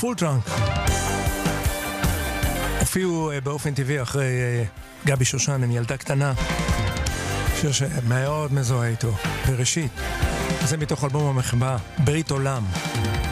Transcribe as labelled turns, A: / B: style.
A: פול טראנק. הופיעו באופן טבעי אחרי גבי שושן, הם ילדה קטנה. שיר שמאוד מזוהה איתו. בראשית, זה מתוך אלבום המחווה, ברית עולם.